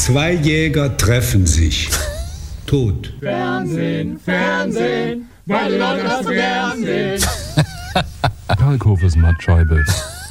Zwei Jäger treffen sich. Tot. Fernsehen, Fernsehen, weil die Leute das so gern sehen. Kalkhofes Mattscheibe.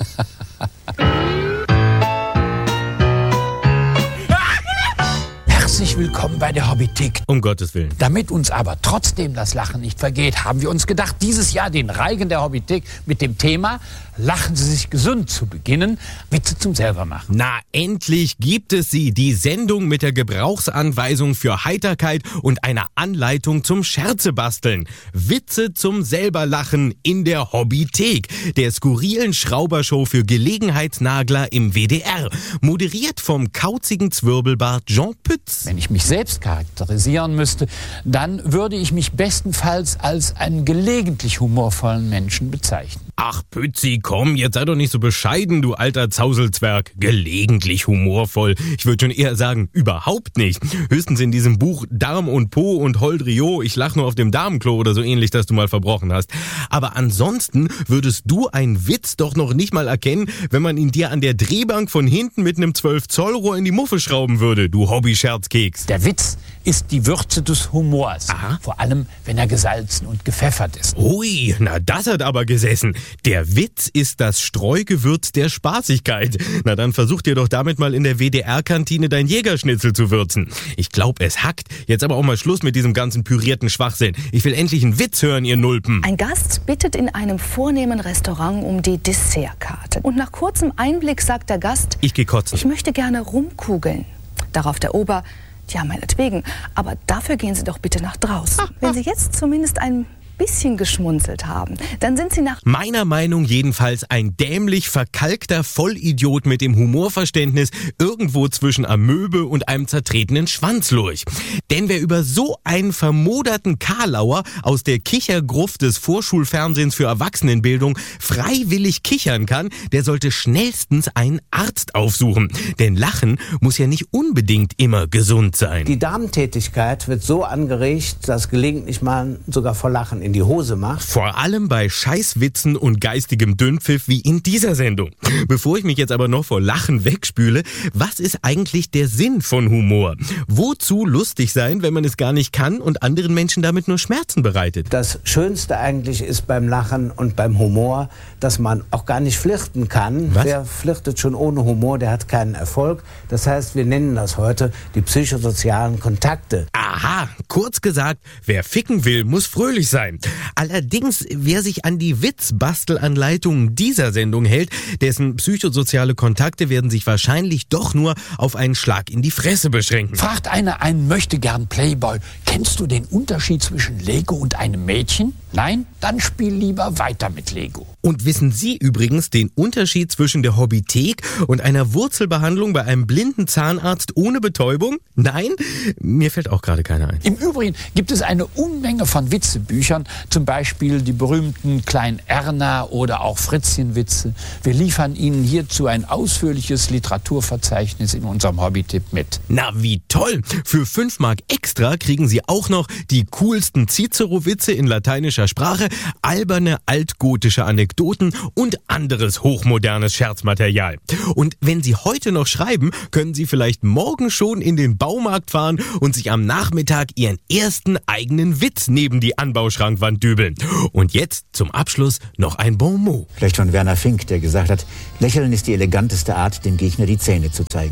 Herzlich willkommen bei der Hobbythek. Um Gottes Willen. Damit uns aber trotzdem das Lachen nicht vergeht, haben wir uns gedacht, dieses Jahr den Reigen der Hobbythek mit dem Thema Lachen Sie sich gesund zu beginnen, Witze zum Selbermachen. Na, endlich gibt es sie, die Sendung mit der Gebrauchsanweisung für Heiterkeit und einer Anleitung zum Scherzebasteln. Witze zum Selberlachen in der Hobbythek, der skurrilen Schraubershow für Gelegenheitsnagler im WDR. Moderiert vom kauzigen Zwirbelbart Jean Pütz. Wenn ich mich selbst charakterisieren müsste, dann würde ich mich bestenfalls als einen gelegentlich humorvollen Menschen bezeichnen. Ach, Pützi, komm, jetzt sei doch nicht so bescheiden, du alter Zauselzwerg. Gelegentlich humorvoll. Ich würde schon eher sagen, überhaupt nicht. Höchstens in diesem Buch Darm und Po und Holdrio, ich lach nur auf dem Darmklo oder so ähnlich, das du mal verbrochen hast. Aber ansonsten würdest du einen Witz doch noch nicht mal erkennen, wenn man ihn dir an der Drehbank von hinten mit einem 12-Zoll-Rohr in die Muffe schrauben würde, du Hobby-Scherzkeks. Der Witz ist die Würze des Humors. Aha. Vor allem, wenn er gesalzen und gepfeffert ist. Ui, na das hat aber gesessen. Der Witz ist das Streugewürz der Spaßigkeit. Na dann versuch dir doch damit mal in der WDR-Kantine dein Jägerschnitzel zu würzen. Ich glaub, es hackt. Jetzt aber auch mal Schluss mit diesem ganzen pürierten Schwachsinn. Ich will endlich einen Witz hören, ihr Nulpen. Ein Gast bittet in einem vornehmen Restaurant um die Dessertkarte. Und nach kurzem Einblick sagt der Gast: Ich geh kotzen. Ich möchte gerne Rumkugeln. Darauf der Ober: Ja, meinetwegen, aber dafür gehen Sie doch bitte nach draußen. Wenn Sie jetzt zumindest ein bisschen geschmunzelt haben, dann sind Sie nach Meiner Meinung jedenfalls ein dämlich verkalkter Vollidiot mit dem Humorverständnis irgendwo zwischen Amöbe und einem zertretenen Schwanzlurch. Denn wer über so einen vermoderten Karlauer aus der Kichergruft des Vorschulfernsehens für Erwachsenenbildung freiwillig kichern kann, der sollte schnellstens einen Arzt aufsuchen. Denn Lachen muss ja nicht unbedingt immer gesund sein. Die Darmtätigkeit wird so angeregt, dass gelegentlich man sogar vor Lachen in die Hose macht. Vor allem bei Scheißwitzen und geistigem Dünnpfiff wie in dieser Sendung. Bevor ich mich jetzt aber noch vor Lachen wegspüle, was ist eigentlich der Sinn von Humor? Wozu lustig sein, wenn man es gar nicht kann und anderen Menschen damit nur Schmerzen bereitet? Das Schönste eigentlich ist beim Lachen und beim Humor, dass man auch gar nicht flirten kann. Was? Wer flirtet schon ohne Humor, der hat keinen Erfolg. Das heißt, wir nennen das heute die psychosozialen Kontakte. Aha, kurz gesagt, wer ficken will, muss fröhlich sein. Allerdings, wer sich an die Witzbastelanleitungen dieser Sendung hält, dessen psychosoziale Kontakte werden sich wahrscheinlich doch nur auf einen Schlag in die Fresse beschränken. Fragt einer einen möchtegern Playboy: Kennst du den Unterschied zwischen Lego und einem Mädchen? Nein? Dann spiel lieber weiter mit Lego. Und wissen Sie übrigens den Unterschied zwischen der Hobbythek und einer Wurzelbehandlung bei einem blinden Zahnarzt ohne Betäubung? Nein? Mir fällt auch gerade keiner ein. Im Übrigen gibt es eine Unmenge von Witzebüchern, zum Beispiel die berühmten Klein Erna oder auch Fritzchenwitze. Wir liefern Ihnen hierzu ein ausführliches Literaturverzeichnis in unserem Hobbytipp mit. Na, wie toll! Für 5 Mark extra kriegen Sie auch noch die coolsten Cicero-Witze in lateinischer Sprache, alberne altgotische Anekdoten und anderes hochmodernes Scherzmaterial. Und wenn Sie heute noch schreiben, können Sie vielleicht morgen schon in den Baumarkt fahren und sich am Nachmittag Ihren ersten eigenen Witz neben die Anbauschrankwand dübeln. Und jetzt zum Abschluss noch ein Bon mot. Vielleicht von Werner Fink, der gesagt hat, Lächeln ist die eleganteste Art, dem Gegner die Zähne zu zeigen.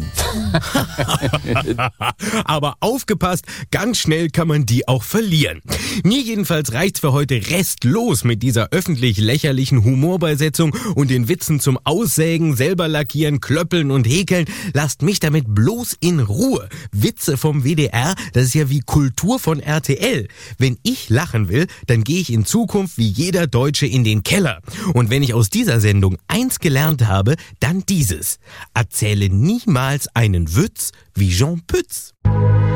Aber aufgepasst, ganz schnell kann man die auch verlieren. Mir jedenfalls reicht's für heute restlos mit dieser öffentlich lächerlichen Humorbeisetzung und den Witzen zum Aussägen, selber lackieren, klöppeln und häkeln. Lasst mich damit bloß in Ruhe. Witze vom WDR, das ist ja wie Kultur von RTL. Wenn ich lachen will, dann gehe ich in Zukunft wie jeder Deutsche in den Keller. Und wenn ich aus dieser Sendung eins gelernt habe, dann dieses: Erzähle niemals einen Witz wie Jean Pütz.